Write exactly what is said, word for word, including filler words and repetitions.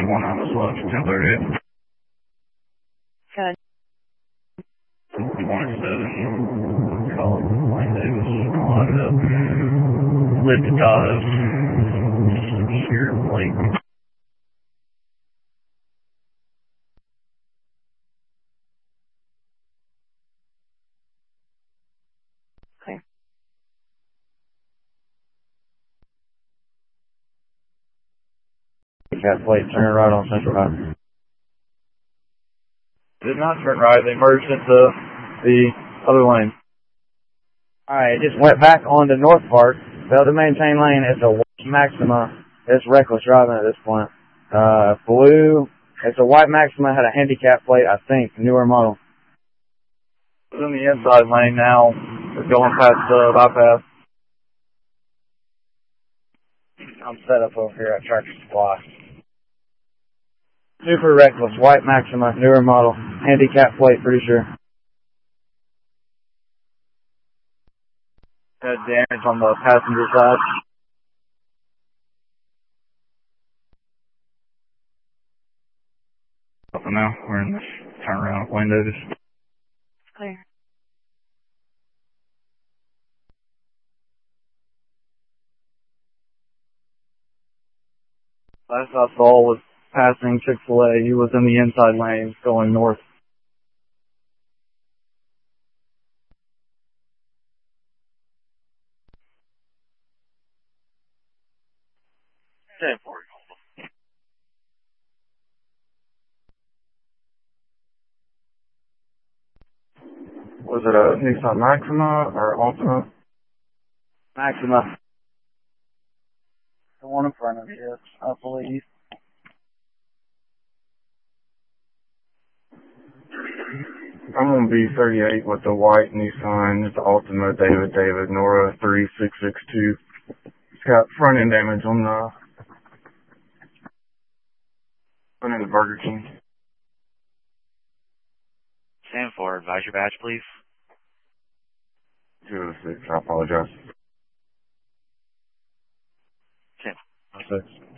one on the left, ten thirty-eight. Good. one seven. Call Wayne Davis. Lock it up. Lift the top. Here, like. Okay. Cat plate, turn right on Central High. Did not turn right. They merged into the other lane. Alright, it just went back on to North Park. Failed to maintain lane. It's a white Maxima. It's reckless driving at this point. Uh, blue. It's a white Maxima. Had a handicap plate, I think. Newer model. It's in the inside lane now. It's going past the bypass. I'm set up over here at Tractor Supply. Super reckless. White Maxima. Newer model. Handicap plate, pretty sure. Had damage on the passenger side. Up and now, we're in this turnaround with Wayne Davis. Clear. Last I saw was passing Chick-fil-A. He was in the inside lane going north. ten four. Was it a Nissan Maxima or Altima? Maxima. The one in front of you, I believe. I'm on B thirty-eight with the white Nissan. It's Altima David David Nora three six six two. It's got front end damage on the front end of Burger King. Stand for, advise your badge, please. two oh six, I apologize. ten. six.